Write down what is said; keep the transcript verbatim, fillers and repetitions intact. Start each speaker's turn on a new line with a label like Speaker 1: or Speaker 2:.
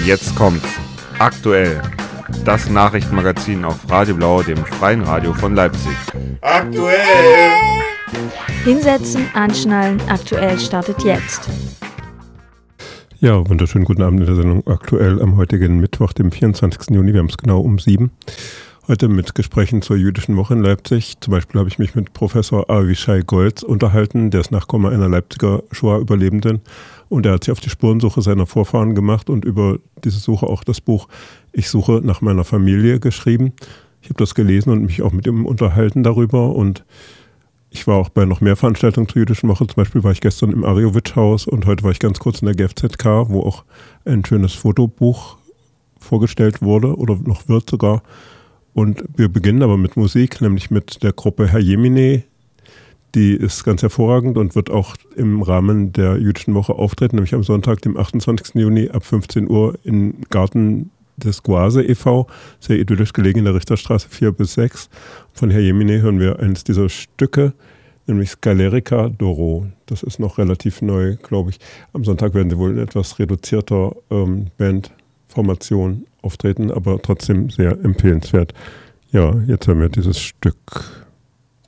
Speaker 1: jetzt kommt's. Aktuell. Das Nachrichtenmagazin auf Radio Blau, dem freien Radio von Leipzig.
Speaker 2: Aktuell!
Speaker 3: Hinsetzen, anschnallen, aktuell startet jetzt.
Speaker 4: Ja, wunderschönen guten Abend in der Sendung Aktuell am heutigen Mittwoch, dem vierundzwanzigsten Juni. Wir haben es genau um sieben. Heute mit Gesprächen zur jüdischen Woche in Leipzig. Zum Beispiel habe ich mich mit Professor Avishai Goltz unterhalten, der ist Nachkomme einer Leipziger Shoah-Überlebenden. Und er hat sich auf die Spurensuche seiner Vorfahren gemacht und über diese Suche auch das Buch Ich suche nach meiner Familie geschrieben. Ich habe das gelesen und mich auch mit ihm unterhalten darüber. Und ich war auch bei noch mehr Veranstaltungen zur jüdischen Woche. Zum Beispiel war ich gestern im Arjowitsch-Haus und heute war ich ganz kurz in der G F Z K, wo auch ein schönes Fotobuch vorgestellt wurde oder noch wird sogar. Und wir beginnen aber mit Musik, nämlich mit der Gruppe Herr Jemine. Die ist ganz hervorragend und wird auch im Rahmen der jüdischen Woche auftreten, nämlich am Sonntag, dem achtundzwanzigsten Juni ab fünfzehn Uhr im Garten des Goase e V, sehr idyllisch gelegen in der Richterstraße vier bis sechs. Von Herr Jemine hören wir eines dieser Stücke, nämlich Scalerica Doro. Das ist noch relativ neu, glaube ich. Am Sonntag werden sie wohl in etwas reduzierter ähm, Bandformation auftreten, aber trotzdem sehr empfehlenswert. Ja, jetzt hören wir dieses Stück.